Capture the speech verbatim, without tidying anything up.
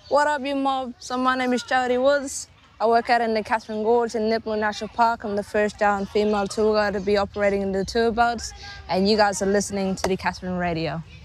What up, you mob? So my name is Charity Woods. I work out in the Catherine Gorge in Nipmuc National Park. I'm the first down female tour guide to be operating in the tour boats, and you guys are listening to the Catherine Radio.